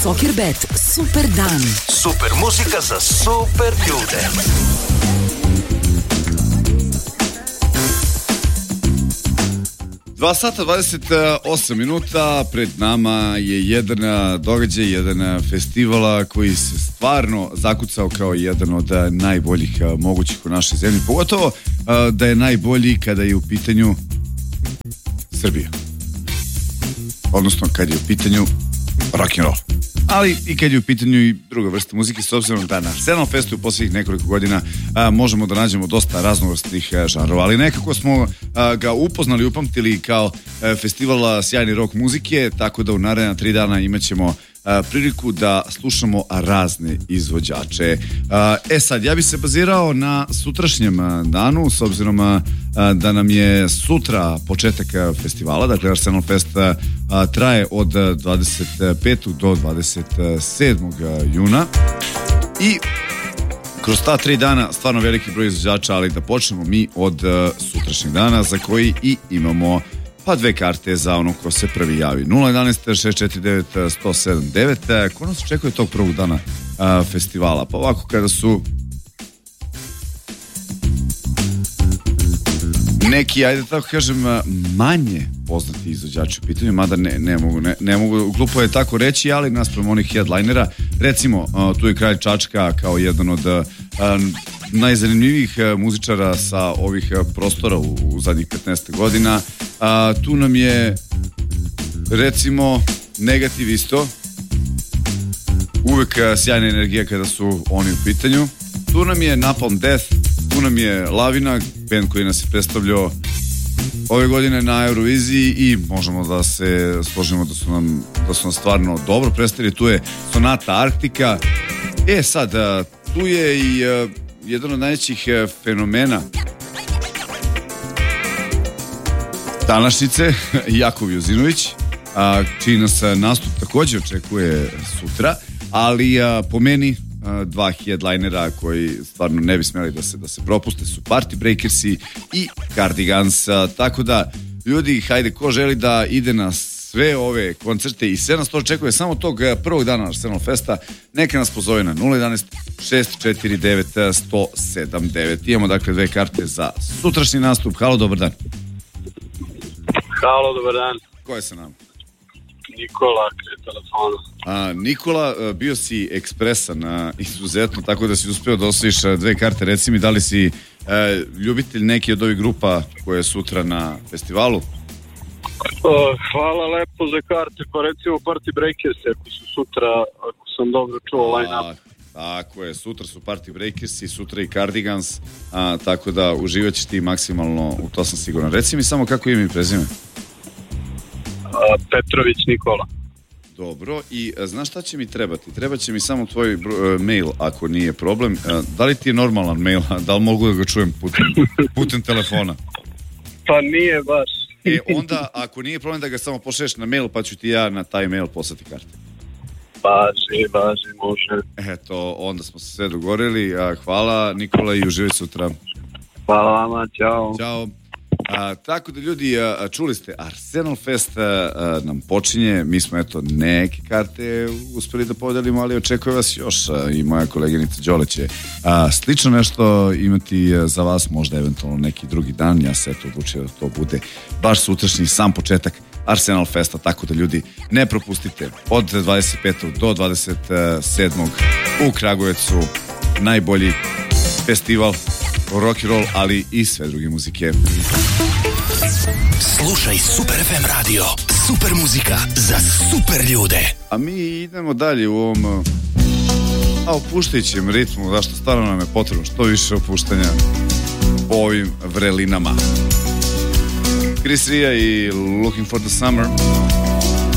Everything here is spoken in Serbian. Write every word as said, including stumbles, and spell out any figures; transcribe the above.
Soccerbet, super dan. Super muzika za super ljude. dva sata dvadeset osam minuta, pred nama je jedan događaj, jedan festival koji se stvarno zakucao kao jedan od najboljih mogućih u našoj zemlji, pogotovo da je najbolji kada je u pitanju Srbija. Odnosno kad je u pitanju rock and roll. Ali i kad je u pitanju i druga vrsta muzike, s obzirom da na Arsenal Festu u posljednjih nekoliko godina a, možemo da nađemo dosta raznovrstnih žanrova, ali nekako smo a, ga upoznali, upamtili kao a, festival sjajne rock muzike, tako da u naredna tri dana imat ćemo a, priliku da slušamo razne izvođače. A, e sad, ja bih se bazirao na sutrašnjem danu, s obzirom a, a, da nam je sutra početak festivala, dakle Arsenal Fest a, traje od dvadeset petog do dvadeset sedmog juna i kroz ta tri dana stvarno veliki broj izvođača, ali da počnemo mi od uh, sutrašnjeg dana za koji i imamo pa dve karte za ono ko se prvi javi. nula jedan šest četiri devet jedan zero sedam devet. Ko nas očekuje tog prvog dana uh, festivala? Pa ovako, kada su neki, ajde tako kažem, manje poznati izvođači u pitanju, mada ne, ne mogu, ne, ne mogu, glupo je tako reći, ali naspram onih headlinera, recimo, tu je Kralj Čačka kao jedan od uh, najzanimljivijih muzičara sa ovih prostora u, u zadnjih petnaest godina. Uh, tu nam je, recimo, Negativ isto, uvek sjajna energija kada su oni u pitanju. Tu nam je Napalm Death, tu nam je Lavina, band koji nas je predstavljao ove godine na Euroviziji i možemo da se složimo da su nam, da su nam stvarno dobro predstavili. Tu je Sonata Arktika. E sad, tu je i uh, jedan od najvećih fenomena današnjice, Jakov Jozinović, a, čiji nas nastup također očekuje sutra, ali a, po meni a, dva headlinera koji stvarno ne bi smjeli da se, da se propuste su Party Breakersi i Cardigans, a, tako da ljudi, hajde, ko želi da ide na sve ove koncerte i sve nas to očekuje samo tog prvog dana Arsenal Festa, neka nas pozove na nula jedan šest četiri devet jedan zero sedam devet. Imamo dakle dve karte za sutrašnji nastup. Halo, dobar dan. Halo, dobar dan. Ko je sa nama? Nikola, kraj telefona. A, Nikola, bio si ekspresan, a, izuzetno, tako da si uspeo da osvojiš dve karte. Reci mi, da li si a, ljubitelj neki od ovih grupa koje je sutra na festivalu? Uh, hvala lepo za karte, pa recimo Party Breakers, ako su sutra, ako sam dobro čuo line-up. Tako je, sutra su Party Breakersi, sutra i Cardigans, a, tako da uživat ćeš ti maksimalno, u to sam siguran. Reci mi samo kako ime i prezime? Petrović Nikola. Dobro, i a, znaš šta će mi trebati? Treba će mi samo tvoj bro, mail, ako nije problem. A, da li ti je normalan mail? Da li mogu da ga čujem putem, putem telefona? Pa nije baš. E, onda, ako nije problem da ga samo pošleš na mail, pa ću ti ja na taj mail poslati karte. Važi, važi, može. Eto, onda smo se sve dogovorili. A, hvala, Nikola, i uživaj sutra. Hvala vama, čao. Ćao. A, tako da ljudi, a, čuli ste, Arsenal Fest a, a, nam počinje, mi smo eto neke karte uspeli da podelimo, ali očekuje vas još a, i moja koleginica Đole će a, slično nešto imati a, za vas, možda eventualno neki drugi dan. Ja se eto odlučio da to bude baš sutrašnji sam početak Arsenal Festa, tako da ljudi ne propustite od dvadeset petog do dvadeset sedmog u Kragujevcu, najbolji festival rock and roll, ali i sve druge muzike. Slušaj Super ef em radio, super muzika za super ljude. A mi idemo dalje u ovom a opuštajućem ritmu, zašto stvarno nam je potrebno što više opuštanja po ovim vrelinama. Chris Ria i Looking for the Summer.